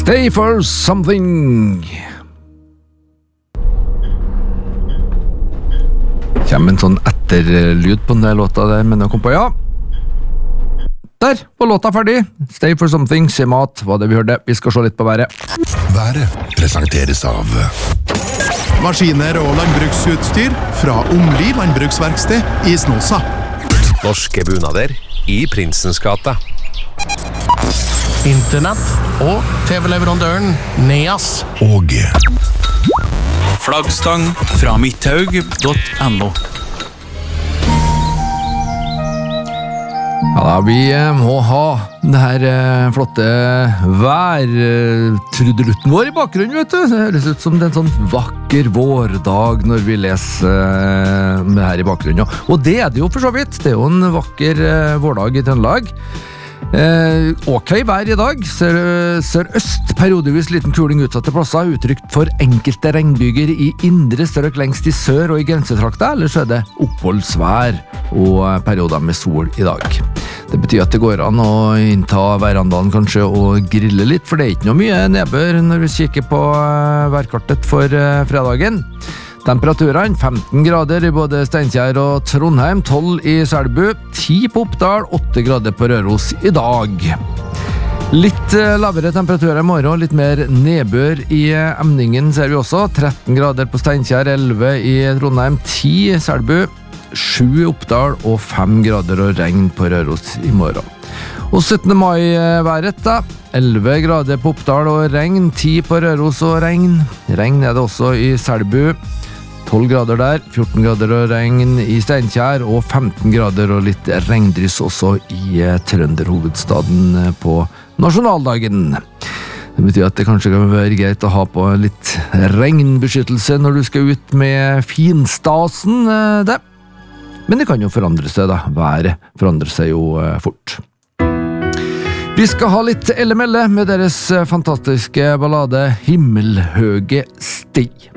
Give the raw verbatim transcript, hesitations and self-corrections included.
Stay for something. Kommer en sånn etterlyd på den låta der, men jeg kom på, ja. Der var låta ferdig. Stay for something, se mat, hva det vi hørte. Vi skal se litt på været. Været presenteres av maskiner og landbruksutstyr fra Omli landbruksverksted i Snåsa. Norske bunader i Prinsens gate. Internett og T V-leverandøren Neas. Og Flaggstang fra midthaug punktum no. Ja da, vi må ha det her eh, flotte værtrudelutten vår i bakgrunnen, vet du. Det høres ut som det er en sånn vakker vårdag når vi leser eh, det her i bakgrunnen. Og det er det jo for så vidt. Det er jo en vakker eh, vårdag i Trøndelag. Eh, ok vær i dag. Sør, sørøst periodevis liten kuling utsatte plasser, uttrykt for enkelte regnbyger i indre strøk lengst i sør og i grensetrakta, ellers er det oppholdsvær og perioder med sol i dag. Det betyr at det går an å innta verandaen kanskje og grille litt, for det er ikke noe mye nedbør når vi kikker på værkartet for fredagen. Temperaturene femten grader i både Steinkjer og Trondheim, tolv i Selbu, ti på Oppdal, åtte grader på Røros i dag. Litt lavere temperaturer i morgen, litt mer nedbør i Emningen ser vi også, tretten grader på Steinkjer, elleve i Trondheim, ti i Selbu, sju i Oppdal og fem grader og regn på Røros i morgen. Og syttende mai-været da, elleve grader på Oppdal og regn, ti på Røros og regn. Regn er det også i Selbu, tolv grader der, fjorten grader og regn i Steinkjer, og femten grader og litt regndryss også i Trønderhovedstaden på nasjonaldagen. Det betyr at det kanskje kan være greit å ha på litt regnbeskyttelse når du skal ut med finstasen, det. Men det kan jo forandre seg da, været forandrer seg jo fort. Vi skal ha litt Elle Melle med deres fantastiske ballade Himmelhøge sti.